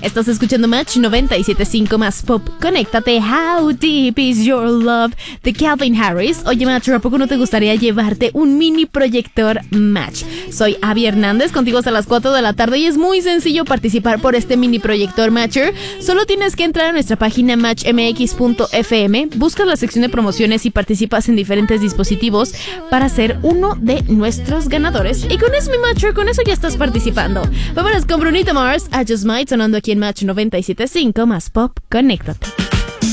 Estás escuchando Match 97.5 más pop. Conéctate. How deep is your love de Calvin Harris. Oye, Match, ¿a poco no te gustaría llevarte un mini proyector Match? Soy Abby Hernández, contigo hasta las 4 de la tarde y es muy sencillo participar por este mini proyector Matcher. Solo tienes que entrar a nuestra página matchmx.fm, buscas la sección de promociones y participas en diferentes dispositivos para ser uno de nuestros ganadores. Y con eso, mi Matcher, con eso ya estás participando. Vámonos con Brunito Mars, I Just Might, sonando aquí en Match 97.5 más pop. Conéctate.